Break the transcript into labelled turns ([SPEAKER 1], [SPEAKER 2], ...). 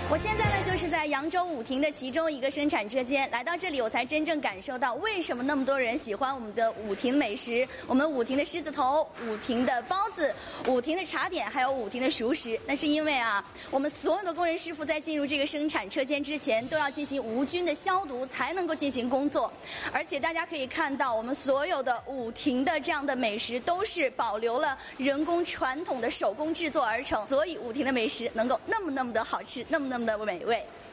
[SPEAKER 1] 我现在呢，就是在扬州武亭的其中一个生产车间，来到这里，我才真正感受到为什么那么多人喜欢我们的武亭美食，我们武亭的狮子头、武亭的包子、武亭的茶点，还有武亭的熟食。那是因为啊，我们所有的工人师傅在进入这个生产车间之前，都要进行无菌的消毒，才能够进行工作。而且大家可以看到，我们所有的武亭的这样的美食，都是保留了人工传统的手工制作而成，所以武亭的美食能够那么的好吃，那么的美味。